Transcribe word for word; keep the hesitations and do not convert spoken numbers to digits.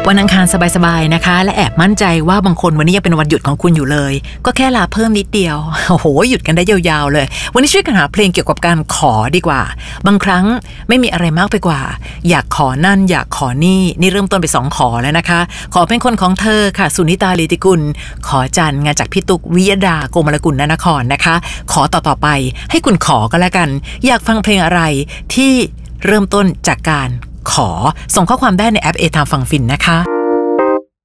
วันอังคารสบายๆนะคะและแอบมั่นใจว่าบางคนวันนี้ยังเป็นวันหยุดของคุณอยู่เลยก็แค่ลาเพิ่มนิดเดียวโอ้โหหยุดกันได้ยาวๆเลยวันนี้ช่วยกันหาเพลงเกี่ยวกับการขอดีกว่าบางครั้งไม่มีอะไรมากไปกว่าอยากขอนั่นอยากขอนี่นี่เริ่มต้นไปสองขอแล้วนะคะขอเป็นคนของเธอค่ะสุนิตาลีติกุลขอจันงานจากพี่ตุ๊กวิยดาโกมลกุลนนครนะคะขอต่อๆไปให้คุณขอก็แล้วกันอยากฟังเพลงอะไรที่เริ่มต้นจากการขอส่งข้อความได้ในแอป เอ ไทม์ ฟังฟินนะคะ